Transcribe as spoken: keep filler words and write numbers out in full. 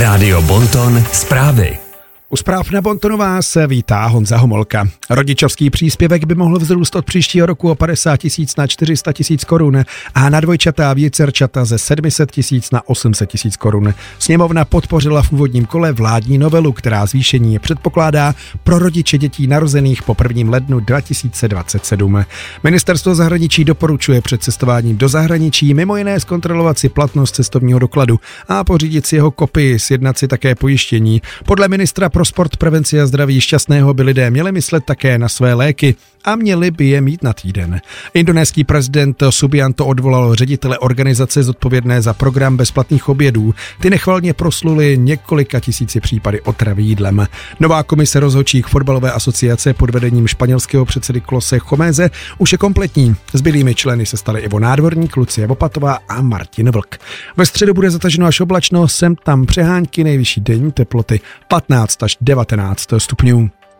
Rádio Bonton zprávy. U zpráv na Bontonu vás vítá Honza Homolka. Rodičovský příspěvek by mohl vzrůst od příštího roku o padesát tisíc na čtyři sta tisíc korun a na dvojčata a vícerčata ze sedm set tisíc na osm set tisíc korun. Sněmovna podpořila v úvodním kole vládní novelu, která zvýšení předpokládá pro rodiče dětí narozených po prvním lednu dva tisíce dvacet sedm. Ministerstvo zahraničí doporučuje před cestováním do zahraničí mimo jiné zkontrolovat si platnost cestovního dokladu a pořídit si jeho kopii, sjednat si také pojištění. Podle ministra pro sport, prevenci a zdraví Šťastného by lidé měli myslet také na své léky a měli by je mít na týden. Indonéský prezident Subianto odvolal ředitele organizace zodpovědné za program bezplatných obědů. Ty nechvalně prosluli několika tisíci případy otravy jídlem. Nová komise rozhodčích fotbalové asociace pod vedením španělského předsedy Klose Chomeze už je kompletní. Zbylými členy se stali Ivo Nádvorník, Lucie Vopatová a Martin Vlk. Ve středu bude zataženo až oblačno, sem tam přehánky, nejvyšší denní teploty patnáct až devatenáct stupňů.